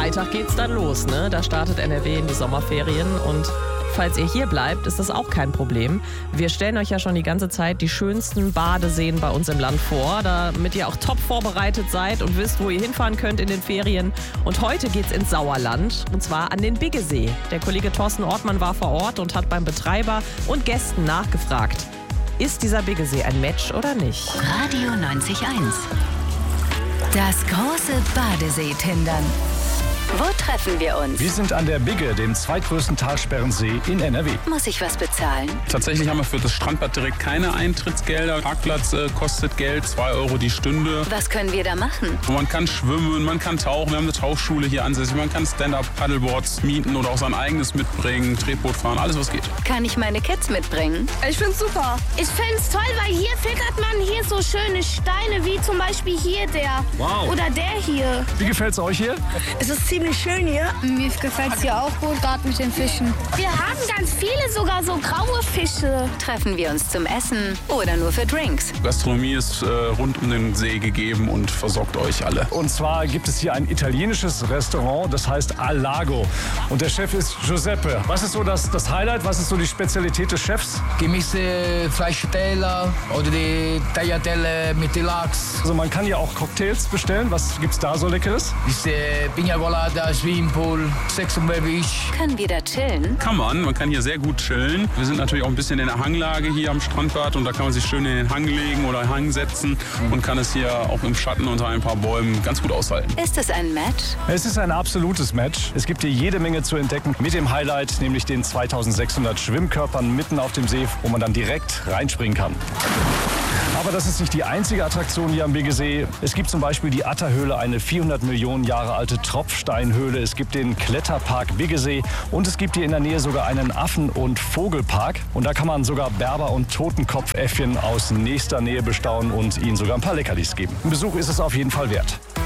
Freitag geht's dann los, ne? Da startet NRW in die Sommerferien und falls ihr hier bleibt, ist das auch kein Problem. Wir stellen euch ja schon die ganze Zeit die schönsten Badeseen bei uns im Land vor, damit ihr auch top vorbereitet seid und wisst, wo ihr hinfahren könnt in den Ferien. Und heute geht's ins Sauerland, und zwar an den Biggesee. Der Kollege Thorsten Ortmann war vor Ort und hat beim Betreiber und Gästen nachgefragt. Ist dieser Biggesee ein Match oder nicht? Radio 90.1. Das große Badesee-Tindern. Wo treffen wir uns? Wir sind an der Bigge, dem zweitgrößten Talsperrensee in NRW. Muss ich was bezahlen? Tatsächlich haben wir für das Strandbad direkt keine Eintrittsgelder. Parkplatz kostet Geld, 2 Euro die Stunde. Was können wir da machen? Man kann schwimmen, man kann tauchen. Wir haben eine Tauchschule hier ansässig. Man kann Stand-Up-Paddleboards mieten oder auch sein eigenes mitbringen, Tretboot fahren, alles was geht. Kann ich meine Kids mitbringen? Ich find's super. Ich find's toll, weil hier findet man hier so schöne Steine, wie zum Beispiel hier der. Wow. Oder der hier. Wie gefällt's euch hier? Es ist ziemlich schön hier. Mir gefällt's hier auch gut, gerade mit den Fischen. Wir haben ganz viele, sogar so graue Fische. Treffen wir uns zum Essen oder nur für Drinks? Gastronomie ist rund um den See gegeben und versorgt euch alle. Und zwar gibt es hier ein italienisches Restaurant, das heißt Al Lago. Und der Chef ist Giuseppe. Was ist so das Highlight? Was ist so die Spezialität des Chefs? Gemischte Fleischteller oder die Tagliatelle mit Lachs. Also man kann ja auch Cocktails bestellen. Was gibt's da so Leckeres? Diese Pina Colada, Swimmingpool, Sex und Beach. Können wir da chillen? Kann man kann hier sehr gut chillen. Wir sind natürlich auch ein bisschen in der Hanglage hier am Strandbad und da kann man sich schön in den Hang legen oder Hang setzen und kann es hier auch im Schatten unter ein paar Bäumen ganz gut aushalten. Ist es ein Match? Es ist ein absolutes Match. Es gibt hier jede Menge zu entdecken mit dem Highlight, nämlich den 2600 Schwimmkörpern mitten auf dem See, wo man dann direkt reinspringen kann. Aber das ist nicht die einzige Attraktion hier am Biggesee. Es gibt zum Beispiel die Atterhöhle, eine 400 Millionen Jahre alte Tropfsteinhöhle. Es gibt den Kletterpark Biggesee und es gibt hier in der Nähe sogar einen Affen- und Vogelpark. Und da kann man sogar Berber- und Totenkopfäffchen aus nächster Nähe bestaunen und ihnen sogar ein paar Leckerlis geben. Ein Besuch ist es auf jeden Fall wert.